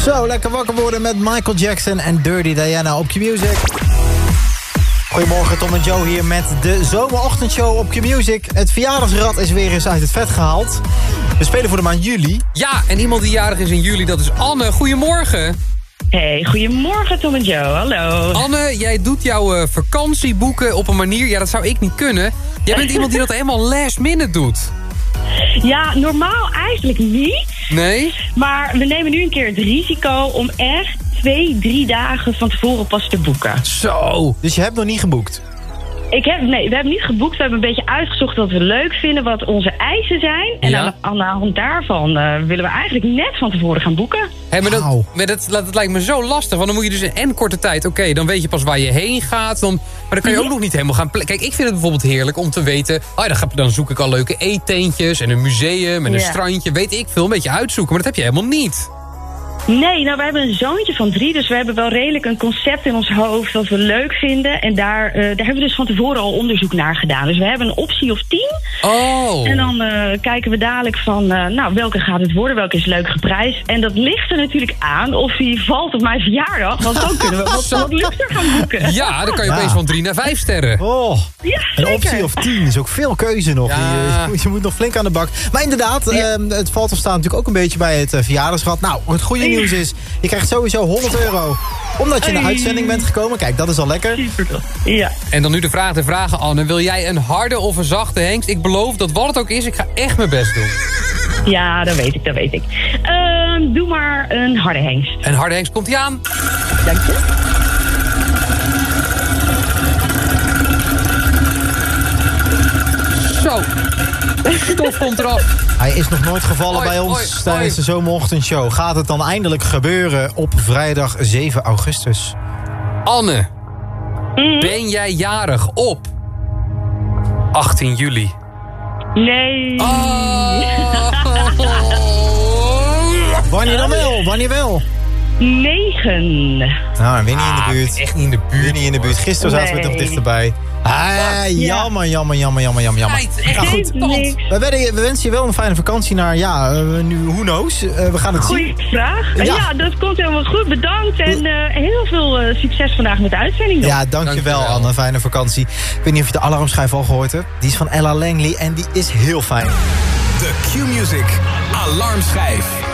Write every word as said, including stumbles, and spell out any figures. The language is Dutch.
Zo, lekker wakker worden met Michael Jackson en Dirty Diana op Q-Music. Goedemorgen, Tom en Joe hier met de zomerochtendshow op Q-Music. Het verjaardagsrad is weer eens uit het vet gehaald. We spelen voor de maand juli. Ja, en iemand die jarig is in juli, dat is Anne. Goedemorgen. Hey, goedemorgen Tom en Joe, hallo. Anne, jij doet jouw uh, vakantieboeken op een manier, ja dat zou ik niet kunnen. Jij bent iemand die dat helemaal last minute doet. Ja, normaal eigenlijk niet. Nee? Maar we nemen nu een keer het risico om echt twee, drie dagen van tevoren pas te boeken. Zo. Dus je hebt nog niet geboekt? Ik heb, nee, we hebben niet geboekt. We hebben een beetje uitgezocht wat we leuk vinden, wat onze eisen zijn. En Ja. aan, aan de hand daarvan uh, willen we eigenlijk net van tevoren gaan boeken. Hey, maar dat, Wauw. maar dat, dat, dat lijkt me zo lastig, want dan moet je dus in en korte tijd... Oké, okay, dan weet je pas waar je heen gaat, dan, maar dan kan je ook nog niet helemaal gaan... Kijk, ik vind het bijvoorbeeld heerlijk om te weten... Oh ja, dan, ga, dan zoek ik al leuke eetentjes en een museum en een Ja. strandje. Weet ik veel, een beetje uitzoeken, maar dat heb je helemaal niet. Nee, nou, we hebben een zoontje van drie, dus we hebben wel redelijk een concept in ons hoofd wat we leuk vinden. En daar, uh, daar hebben we dus van tevoren al onderzoek naar gedaan. Dus we hebben een optie of tien. Oh. En dan uh, kijken we dadelijk van, uh, nou, welke gaat het worden, welke is leuk geprijsd. En dat ligt er natuurlijk aan of die valt op mijn verjaardag, want dan kunnen we wat, wat luchter gaan boeken. Ja, dan kan je Ja. opeens van drie naar vijf sterren. Oh, Ja, een zeker. optie of tien is ook veel keuze nog. Ja. Je, je, je moet nog flink aan de bak. Maar inderdaad, Ja. eh, het valt of staat natuurlijk ook een beetje bij het uh, verjaardagsrad. Nou, het goede nieuws is, je krijgt sowieso honderd euro. Omdat je in de Hey. uitzending bent gekomen. Kijk, dat is al lekker. Super tof. Ja. En dan nu de vraag te vragen, Anne. Wil jij een harde of een zachte hengst? Ik beloof dat wat het ook is, ik ga echt mijn best doen. Ja, dat weet ik, dat weet ik. Uh, doe maar een harde hengst. En harde hengst, komt hij aan? Dank je. Zo. Stof komt eraf. Hij is nog nooit gevallen Hoi, bij ons hoi, tijdens hoi. de zomerochtendshow. Gaat het dan eindelijk gebeuren op vrijdag zeven augustus? Anne, ben jij jarig op achttien juli? Nee. Oh. Wanneer dan wel? Wanneer wel? Negen. Nou, weer niet in de Ah, buurt. echt niet in de Weer buurt. niet in de buurt. Gisteren zaten we Nee. nog dichterbij. Ah, jammer, jammer, jammer, jammer, jammer, jammer. Meid, echt Nou, niet. goed. Niks. We, werden, we wensen je wel een fijne vakantie naar, ja, uh, nu, who knows. Uh, we gaan het zien. Goeie vraag. Ja. Ja. dat komt helemaal goed. Bedankt en uh, heel veel uh, succes vandaag met de uitzending. nog. Ja, dankjewel, Dankjewel. Anne. Fijne vakantie. Ik weet niet of je de alarmschijf al gehoord hebt. Die is van Ella Langley en die is heel fijn. De Q-Music Alarmschijf.